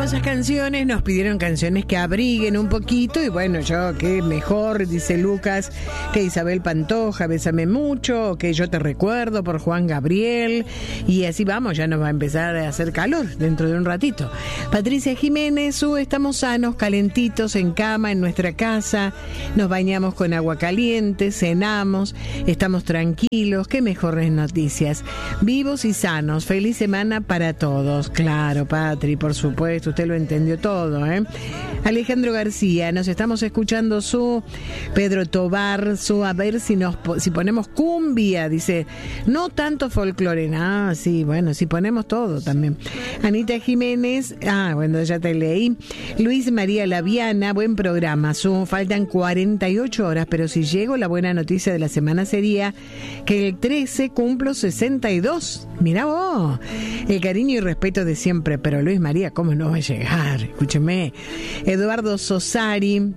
esas canciones, nos pidieron canciones que abriguen un poquito, y bueno, yo qué mejor, dice Lucas, que Isabel Pantoja, Bésame Mucho, o que Yo Te Recuerdo por Juan Gabriel, y así vamos, ya nos va a empezar a hacer calor dentro de un ratito. Patricia Jiménez, estamos sanos, calentitos en cama en nuestra casa, nos bañamos con agua caliente, cenamos, estamos tranquilos, qué mejores noticias, vivos y sanos, feliz semana para todos. Claro, Patri, por supuesto, usted lo entendió todo, ¿eh? Alejandro García, nos estamos escuchando Pedro Tobar, a ver si ponemos cumbia, dice, no tanto folclore, sí, bueno, si ponemos todo también. Anita Jiménez, bueno, ya te leí. Luis María Laviana, buen programa, faltan 48 horas, pero si llego, la buena noticia de la semana sería que el 13 cumplo 62. Mirá vos, el cariño y respeto de siempre, pero Luis María, ¿cómo no va a llegar? Escúcheme. Eduardo Sosari,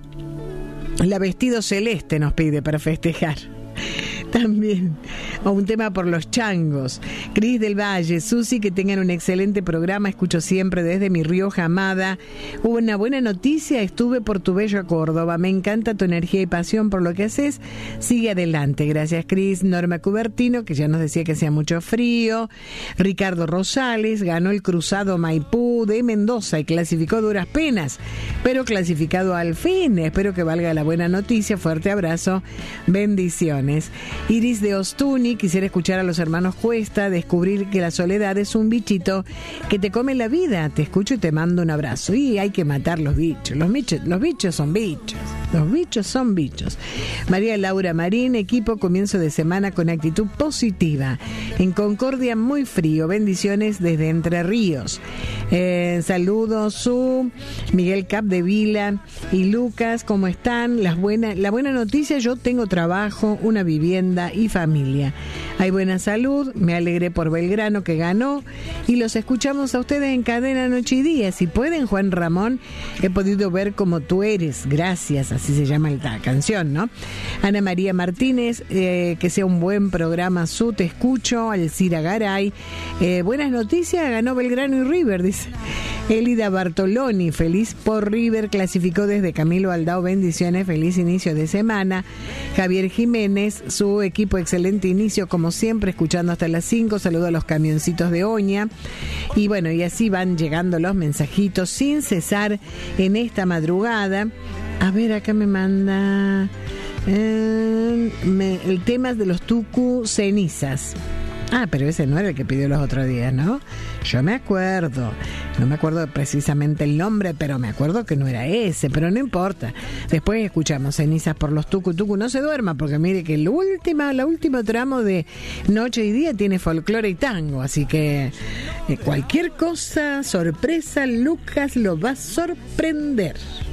la Vestido Celeste nos pide para festejar. También, o un tema por los changos. Cris del Valle, Susi, que tengan un excelente programa, escucho siempre desde mi Rioja amada. Hubo una buena noticia, estuve por tu bello Córdoba, me encanta tu energía y pasión por lo que haces, sigue adelante, gracias Cris. Norma Cubertino, que ya nos decía que hacía mucho frío. Ricardo Rosales, ganó el cruzado Maipú de Mendoza y clasificó a duras penas, pero clasificado al fin, espero que valga la buena noticia, fuerte abrazo, bendiciones. Iris de Ostuni, quisiera escuchar a los hermanos Cuesta, descubrir que la soledad es un bichito que te come la vida. Te escucho y te mando un abrazo. Y hay que matar los bichos. Los bichos son bichos. Los bichos son bichos. María Laura Marín, equipo, comienzo de semana con actitud positiva. En Concordia, muy frío. Bendiciones desde Entre Ríos. Saludos, Miguel Capdevila y Lucas, ¿cómo están? La buena noticia, yo tengo trabajo, una vivienda y familia. Hay buena salud, me alegré por Belgrano que ganó y los escuchamos a ustedes en cadena noche y día. Si pueden, Juan Ramón, he podido ver como tú eres, gracias, así se llama la canción, ¿no? Ana María Martínez, que sea un buen programa, te escucho. Alcira Garay, buenas noticias, ganó Belgrano y River, dice. Elida Bartoloni, feliz por River, clasificó desde Camilo Aldao, bendiciones, feliz inicio de semana. Javier Jiménez, su equipo, excelente inicio, como siempre, escuchando hasta las 5, saludo a los camioncitos de Oña. Y bueno, y así van llegando los mensajitos sin cesar en esta madrugada. A ver, acá me manda el tema de los tucu cenizas. Pero ese no era el que pidió los otros días, ¿no? Yo me acuerdo. No me acuerdo precisamente el nombre, pero me acuerdo que no era ese, pero no importa. Después escuchamos Cenizas por los tucu. Tucu, no se duerma, porque mire que la última tramo de Noche y Día tiene folclore y tango, así que cualquier cosa, sorpresa, Lucas lo va a sorprender.